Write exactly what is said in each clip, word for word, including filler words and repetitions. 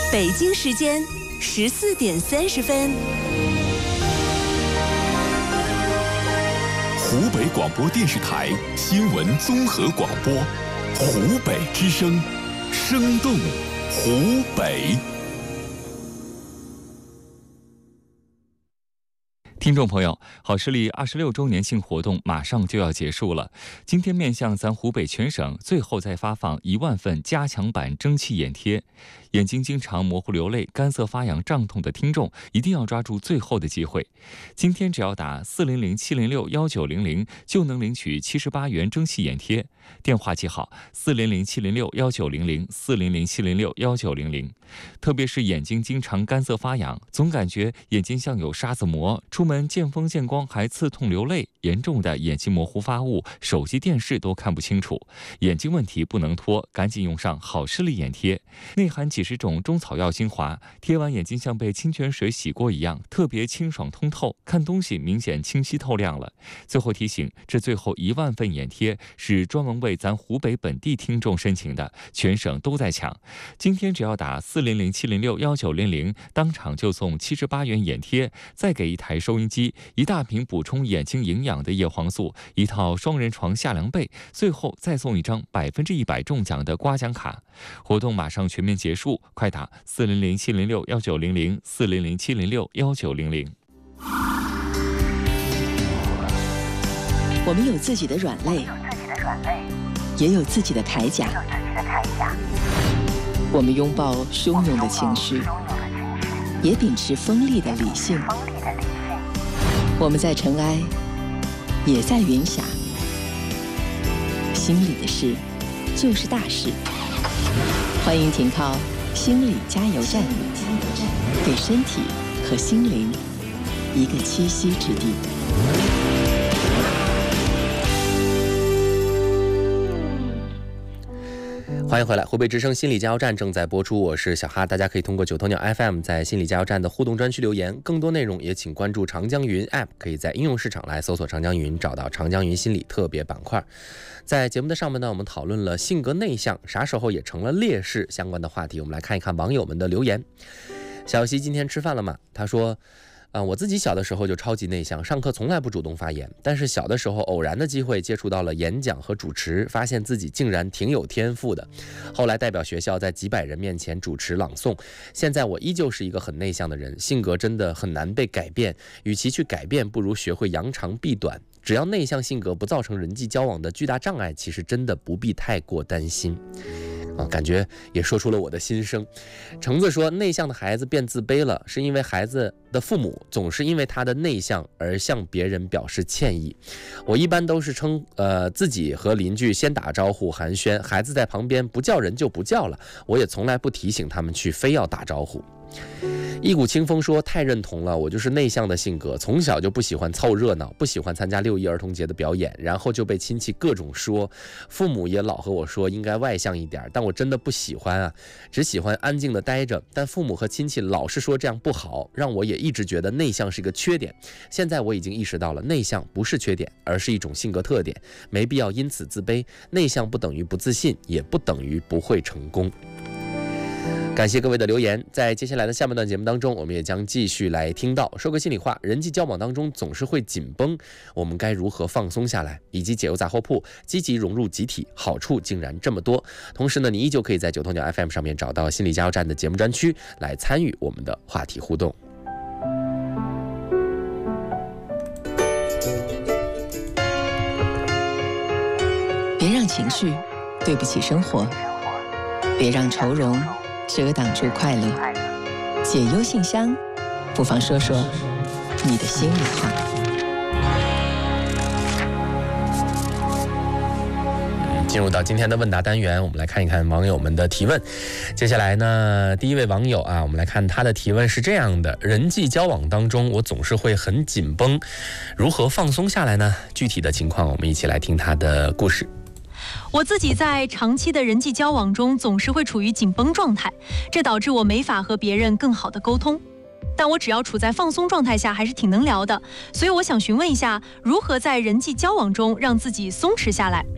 北京时间十四点三十分。 湖北广播电视台新闻综合广播，湖北之声，生动湖北。 听众朋友，好视力二十六周年庆活动马上就要结束了。今天面向咱湖北全省，最后再发放一万份加强版蒸汽眼贴。眼睛经常模糊流泪、干涩发痒、胀痛的听众，一定要抓住最后的机会。今天只要打四零零七零六幺九零零，就能领取七十八元蒸汽眼贴。电话记好：四零零七零六幺九零零，四零零七零六幺九零零。特别是眼睛经常干涩发痒，总感觉眼睛像有沙子膜，出门见风见光还刺痛流泪，严重的眼睛模糊发雾，手机电视都看不清楚，眼睛问题不能拖，赶紧用上好视力眼贴。内含几十种中草药精华，贴完眼睛像被清泉水洗过一样，特别清爽通透，看东西明显清晰透亮了。最后提醒，这最后一万份眼贴是专门为咱湖北本地听众申请的，全省都在抢。今天只要打四零零七零六幺九零零，当场就送七十八元眼贴，再给一台收音机，一大瓶补充眼睛营养的叶黄素，一套双人床夏凉被，最后再送一张百分之一百中奖的刮奖卡。活动马上全面结束，快打四零零七零六幺九零零，四零零七零六幺九零零。 我们有自己的软肋，也有自己的铠甲。我们拥抱汹涌的情绪，也秉持锋利的理性。我们在尘埃，也在云霞。心里的事，就是大事。欢迎停靠心理加油站，给身体和心灵一个栖息之地。 欢迎回来，湖北之声心理加油站正在播出，我是小哈。大家可以通过九头鸟 F M 在心理加油站的互动专区留言，更多内容也请关注长江云 App， 可以在应用市场来搜索长江云，找到长江云心理特别板块。在节目的上面呢，我们讨论了性格内向啥时候也成了劣势相关的话题，我们来看一看网友们的留言。小西今天吃饭了吗？他说啊、呃，我自己小的时候就超级内向，上课从来不主动发言，但是小的时候偶然的机会接触到了演讲和主持，发现自己竟然挺有天赋的。后来代表学校在几百人面前主持朗诵，现在我依旧是一个很内向的人，性格真的很难被改变，与其去改变，不如学会扬长避短。只要内向性格不造成人际交往的巨大障碍，其实真的不必太过担心。啊，感觉也说出了我的心声。橙子说，内向的孩子变自卑了，是因为孩子的父母总是因为他的内向而向别人表示歉意。我一般都是称呃自己和邻居先打招呼寒暄，孩子在旁边不叫人就不叫了，我也从来不提醒他们去非要打招呼。一股清风说，太认同了，我就是内向的性格，从小就不喜欢凑热闹，不喜欢参加六一儿童节的表演，然后就被亲戚各种说，父母也老和我说应该外向一点，但我真的不喜欢啊，只喜欢安静的待着，但父母和亲戚老是说这样不好，让我也一直觉得内向是一个缺点。现在我已经意识到了，内向不是缺点，而是一种性格特点，没必要因此自卑，内向不等于不自信，也不等于不会成功。感谢各位的留言，在接下来的下半段节目当中，我们也将继续来听到说个心里话，人际交往当中总是会紧绷，我们该如何放松下来，以及解忧杂货铺积极融入集体，好处竟然这么多。同时呢，你依旧可以在九头鸟 F M 上面找到心理加油站的节目专区，来参与我们的话题互动。 别让情绪对不起生活，别让愁容遮挡住快乐。解忧信箱，不妨说说你的心里话。 进入到今天的问答单元，我们来看一看网友们的提问。接下来呢，第一位网友啊，我们来看他的提问是这样的：人际交往当中，我总是会很紧绷，如何放松下来呢？具体的情况，我们一起来听他的故事。 我自己在长期的人际交往中总是会处于紧绷状态，这导致我没法和别人更好的沟通。但我只要处在放松状态下，还是挺能聊的。所以我想询问一下，如何在人际交往中让自己松弛下来？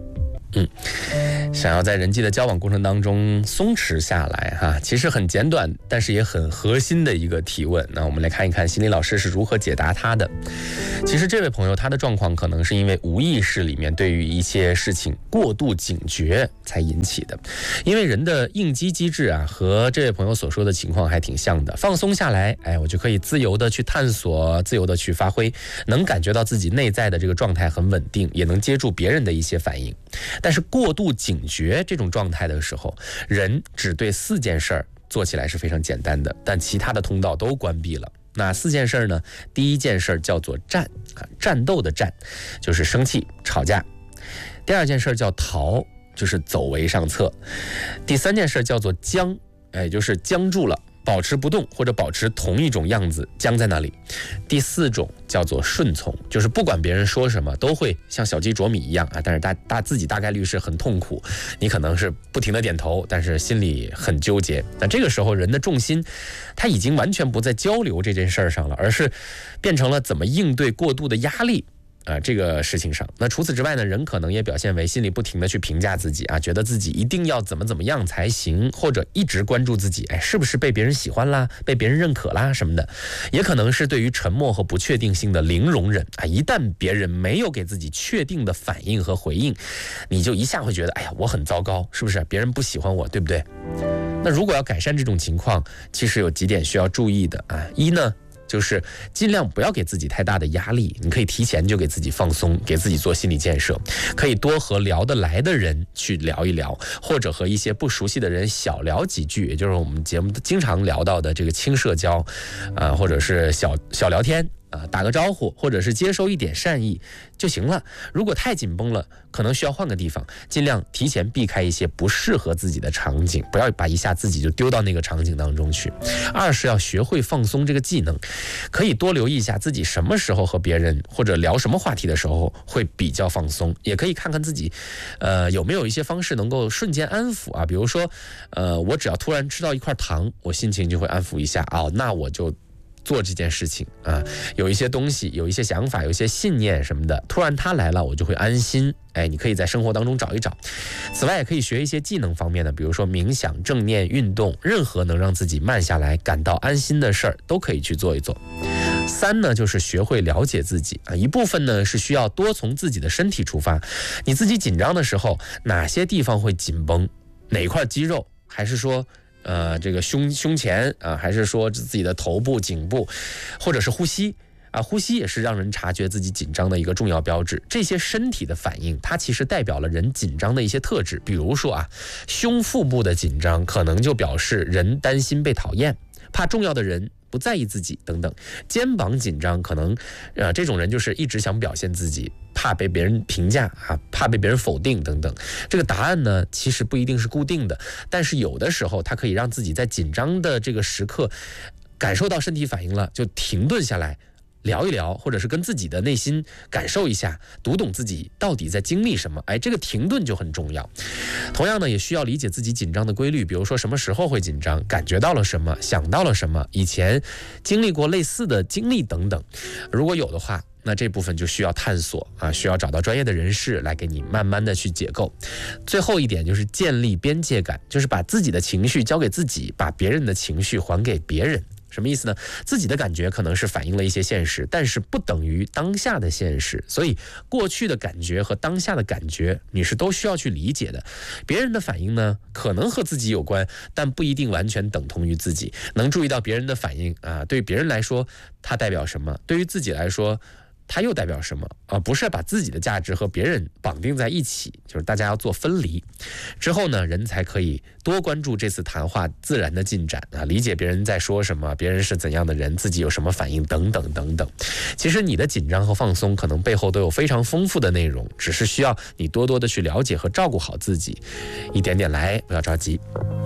嗯，想要在人际的交往过程当中松弛下来哈，其实很简短，但是也很核心的一个提问。那我们来看一看心理老师是如何解答他的。其实这位朋友他的状况可能是因为无意识里面对于一些事情过度警觉才引起的，因为人的应激机制啊和这位朋友所说的情况还挺像的，放松下来，哎，我就可以自由的去探索，自由的去发挥，能感觉到自己内在的这个状态很稳定，也能接住别人的一些反应。但是过度警觉这种状态的时候，人只对四件事儿做起来是非常简单的，但其他的通道都关闭了。哪四件事呢？第一件事叫做战，战斗的战，就是生气吵架。第二件事叫逃，就是走为上策。第三件事叫做僵，哎，就是僵住了，保持不动或者保持同一种样子，僵在那里。第四种叫做顺从，就是不管别人说什么都会像小鸡啄米一样啊，但是大大自己大概率是很痛苦，你可能是不停的点头，但是心里很纠结。那这个时候人的重心他已经完全不在交流这件事上了，而是变成了怎么应对过度的压力啊，这个事情上。那除此之外呢，人可能也表现为心里不停的去评价自己啊，觉得自己一定要怎么怎么样才行，或者一直关注自己，哎，是不是被别人喜欢啦，被别人认可啦什么的。也可能是对于沉默和不确定性的零容忍啊，一旦别人没有给自己确定的反应和回应，你就一下会觉得，哎呀，我很糟糕，是不是？别人不喜欢我，对不对？那如果要改善这种情况，其实有几点需要注意的啊。一呢，就是尽量不要给自己太大的压力，你可以提前就给自己放松，给自己做心理建设，可以多和聊得来的人去聊一聊，或者和一些不熟悉的人小聊几句，也就是我们节目经常聊到的这个轻社交啊、呃，或者是小小聊天啊，打个招呼，或者是接收一点善意就行了。如果太紧绷了，可能需要换个地方，尽量提前避开一些不适合自己的场景，不要把一下自己就丢到那个场景当中去。二是要学会放松这个技能，可以多留意一下自己什么时候和别人或者聊什么话题的时候会比较放松，也可以看看自己呃有没有一些方式能够瞬间安抚啊，比如说呃我只要突然吃到一块糖，我心情就会安抚一下，哦，那我就做这件事情啊，有一些东西，有一些想法，有一些信念什么的，突然它来了，我就会安心。哎，你可以在生活当中找一找。此外，也可以学一些技能方面的，比如说冥想、正念、运动，任何能让自己慢下来、感到安心的事儿，都可以去做一做。三呢，就是学会了解自己啊，一部分呢是需要多从自己的身体出发，你自己紧张的时候，哪些地方会紧绷，哪一块肌肉，还是说呃，这个胸胸前啊，还是说自己的头部、颈部，或者是呼吸啊，呼吸也是让人察觉自己紧张的一个重要标志。这些身体的反应，它其实代表了人紧张的一些特质。比如说啊，胸腹部的紧张可能就表示人担心被讨厌，怕重要的人不在意自己等等。肩膀紧张可能，呃，这种人就是一直想表现自己，怕被别人评价啊，怕被别人否定等等。这个答案呢，其实不一定是固定的，但是有的时候它可以让自己在紧张的这个时刻感受到身体反应了，就停顿下来聊一聊，或者是跟自己的内心感受一下，读懂自己到底在经历什么。哎，这个停顿就很重要。同样呢，也需要理解自己紧张的规律，比如说什么时候会紧张，感觉到了什么，想到了什么，以前经历过类似的经历等等。如果有的话，那这部分就需要探索啊，需要找到专业的人士来给你慢慢的去解构。最后一点就是建立边界感，就是把自己的情绪交给自己，把别人的情绪还给别人。什么意思呢？自己的感觉可能是反映了一些现实，但是不等于当下的现实，所以过去的感觉和当下的感觉你是都需要去理解的。别人的反应呢，可能和自己有关，但不一定完全等同于自己。能注意到别人的反应啊，对别人来说它代表什么，对于自己来说它又代表什么啊？不是把自己的价值和别人绑定在一起，就是大家要做分离。之后呢，人才可以多关注这次谈话自然的进展啊，理解别人在说什么，别人是怎样的人，自己有什么反应等等等等。其实你的紧张和放松可能背后都有非常丰富的内容，只是需要你多多的去了解和照顾好自己，一点点来，不要着急。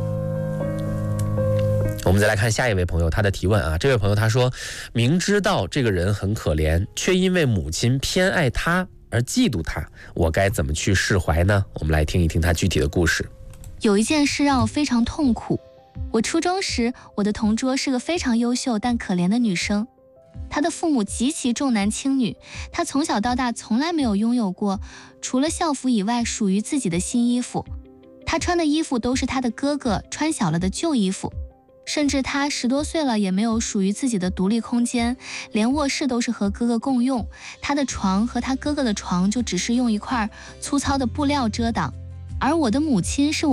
我们再来看下一位朋友他的提问啊，这位朋友他说，明知道这个人很可怜，却因为母亲偏爱他而嫉妒他，我该怎么去释怀呢？我们来听一听他具体的故事。 有一件事让我非常痛苦。我初中时，我的同桌是个非常优秀但可怜的女生， 他的父母极其重男轻女，他从小到大从来没有拥有过除了校服以外属于自己的新衣服。他穿的衣服都是他的哥哥穿小了的旧衣服，甚至他十多岁了也没有属于自己的独立空间，连卧室都是和哥哥共用。他的床和他哥哥的床就只是用一块粗糙的布料遮挡。而我的母亲是我